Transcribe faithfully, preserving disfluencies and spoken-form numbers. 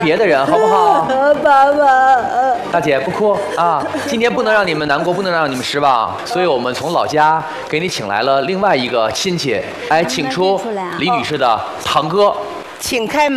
别的人好不好？ 爸爸， 大姐不哭啊！今天不能让你们难过，不能让你们失望，所以我们从老家给你请来了另外一个亲戚，来请出李女士的堂哥， 请开门。